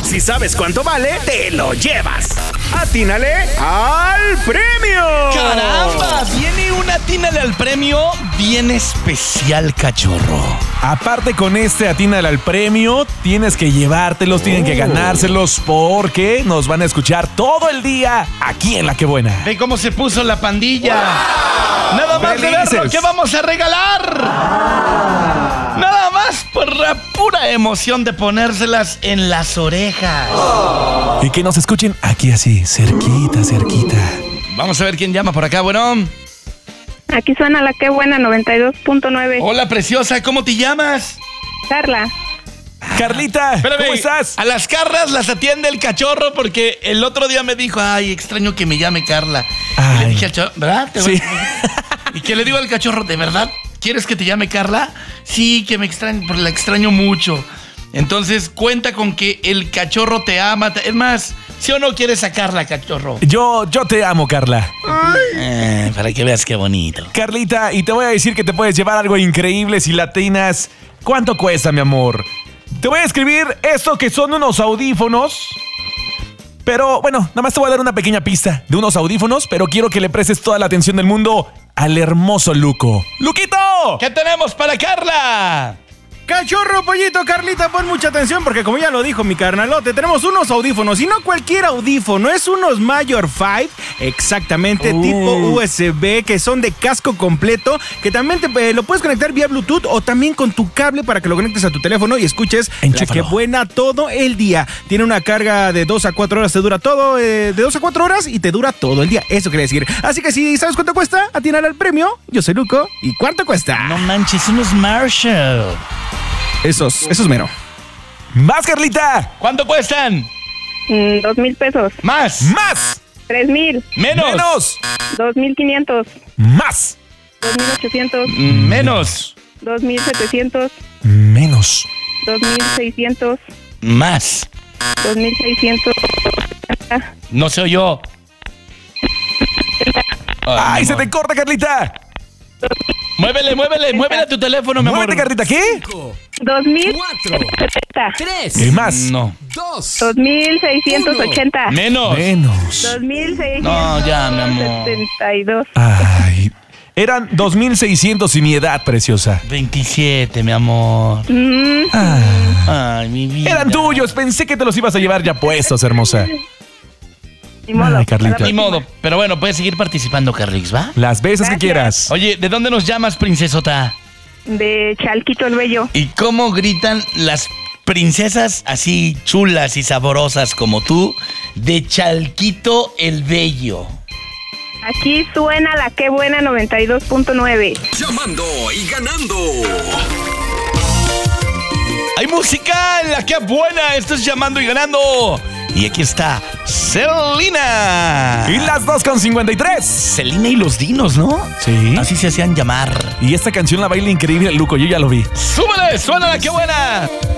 Si sabes cuánto vale, te lo llevas. ¡Atínale al premio! ¡Caramba! Viene un atínale al premio bien especial, cachorro. Aparte, con este atínale al premio, tienes que llevártelos, tienen que ganárselos, porque nos van a escuchar todo el día aquí en La Que Buena. Ve cómo se puso la pandilla. Nada más de ver lo que vamos a regalar. Nada más por la pura emoción de ponérselas en las orejas. Y que nos escuchen aquí así, cerquita, cerquita. Vamos a ver quién llama por acá, bueno. Aquí suena La Que Buena 92.9. Hola, preciosa, ¿cómo te llamas? Carla. Carlita, Espérame, ¿cómo estás? A las Carlas las atiende el cachorro porque el otro día me dijo, ay, extraño que me llame Carla. Y le dije al cachorro, ¿verdad? Sí. Y que le digo al cachorro, ¿de verdad quieres que te llame Carla? Sí, que me extraño, porque la extraño mucho. Entonces, cuenta con que el cachorro te ama. Es más, ¿sí o no quieres sacarla, cachorro? Yo te amo, Carla. Para que veas qué bonito. Carlita, y te voy a decir que te puedes llevar algo increíble si latinas. ¿Cuánto cuesta, mi amor? Te voy a escribir esto que son unos audífonos. Pero, bueno, nada más te voy a dar una pequeña pista de unos audífonos, pero quiero que le prestes toda la atención del mundo al hermoso Luco. ¡Luquito! ¿Qué tenemos para Carla? Cachorro, pollito, Carlita, pon mucha atención porque como ya lo dijo mi carnalote, tenemos unos audífonos y no cualquier audífono, es unos Major 5, exactamente, tipo USB, que son de casco completo, que también lo puedes conectar vía Bluetooth o también con tu cable para que lo conectes a tu teléfono y escuches La Que Buena todo el día. Tiene una carga de 2 a 4 horas, te dura todo, de 2 a 4 horas y te dura todo el día, eso quiere decir. Así que si sabes cuánto cuesta, atinar al premio. Yo soy Luco, ¿y cuánto cuesta? No manches, unos Marshall. Esos mero. ¡Más, Carlita! ¿Cuánto cuestan? 2,000 pesos. ¡Más! ¡Más! 3,000. ¡Menos! 2,500. ¡Más! 2,800. ¡Menos! 2,700. Menos. 2,600. ¡Más! 2,600. No se oyó. ¡Ay, mi se amor. te corta, Carlita! Muévele a tu teléfono, mi amor. ¡Muévete, Carlita! ¿Qué? 2,070. 3, ¿Qué más? No. 2, 2,680. Menos. Menos. 2,672. No, ya, mi amor. Ay, eran 2,600 y mi edad, preciosa. 27, mi amor. Ay, mi vida. Eran tuyos, pensé que te los ibas a llevar ya puestos, hermosa. Ni modo. Ay, Carlita. Ni modo. Pero bueno, puedes seguir participando, Carlix, ¿va? Las veces que Gracias. quieras. Oye, ¿de dónde nos llamas, princesota? De Chalquito el Bello. ¿Y cómo gritan las princesas así chulas y saborosas como tú de Chalquito el Bello? Aquí suena La Que Buena 92.9. llamando y ganando. Hay música en La Que Buena. Esto es Llamando y Ganando. Y aquí está Selena. Y las 2:53. Selena y los dinos, ¿no? Sí. Así se hacían llamar. Y esta canción la baila increíble, Luco, yo ya lo vi. ¡Súbele! ¡Suena La Que Buena!